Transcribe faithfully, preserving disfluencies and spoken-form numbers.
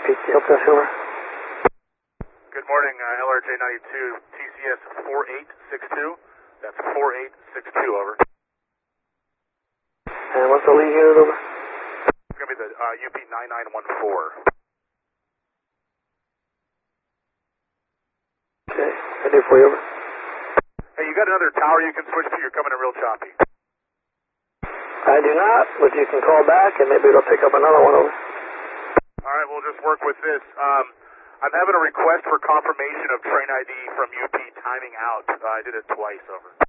P T, help desk, over. Good morning, uh, L R J ninety-two, T C S four eight six two. That's four eight six two, over. And what's the lead unit, over? It's going to be the uh, U P nine nine one four. Okay, I do for you, over. Hey, you got another tower you can switch to? You're coming in real choppy. I do not, but you can call back and maybe it'll pick up another one, over. All right, we'll just work with this. Um, I'm having a request for confirmation of train I D from U P timing out. Uh, I did it twice, over.